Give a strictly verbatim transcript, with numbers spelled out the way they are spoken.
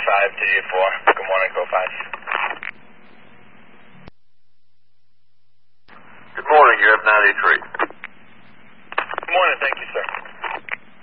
five to G four. Good morning, Go five. Good morning, you have ninety-three. Good morning, thank you, sir.